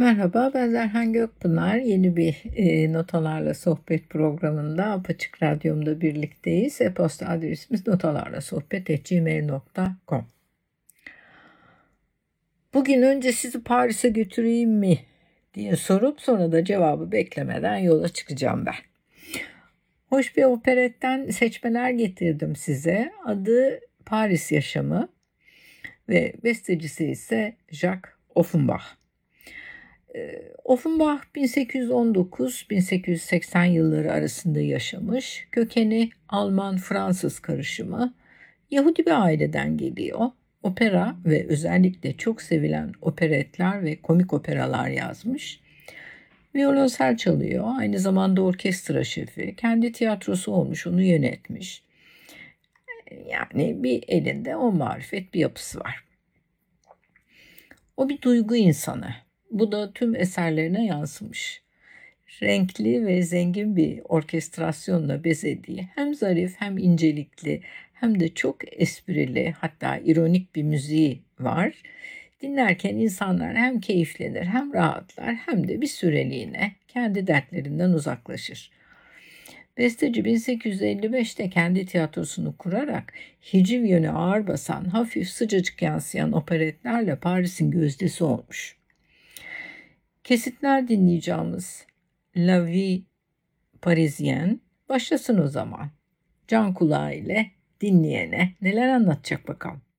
Merhaba, ben Zerhan Gökpınar. Yeni bir Notalarla Sohbet programında Apaçık Radyom'da birlikteyiz. E-posta adresimiz notalarlasohbet@gmail.com. Bugün önce sizi Paris'e götüreyim mi diye sorup sonra da cevabı beklemeden yola çıkacağım ben. Hoş bir operetten seçmeler getirdim size. Adı Paris Yaşamı ve bestecisi ise Jacques Offenbach. Offenbach 1819-1880 yılları arasında yaşamış. Kökeni Alman-Fransız karışımı. Yahudi bir aileden geliyor. Opera ve özellikle çok sevilen operetler ve komik operalar yazmış. Violonsel çalıyor. Aynı zamanda orkestra şefi. Kendi tiyatrosu olmuş, onu yönetmiş. Yani bir elinde o marifet bir yapısı var. O bir duygu insanı. Bu da tüm eserlerine yansımış. Renkli ve zengin bir orkestrasyonla bezediği hem zarif hem incelikli hem de çok esprili, hatta ironik bir müziği var. Dinlerken insanlar hem keyiflenir hem rahatlar hem de bir süreliğine kendi dertlerinden uzaklaşır. Besteci 1855'te kendi tiyatrosunu kurarak hiciv yönü ağır basan, hafif sıcacık yansıyan operetlerle Paris'in gözdesi olmuş. Kesitler dinleyeceğimiz La Vie Parisienne başlasın o zaman. Can kulağı ile dinleyene neler anlatacak bakalım.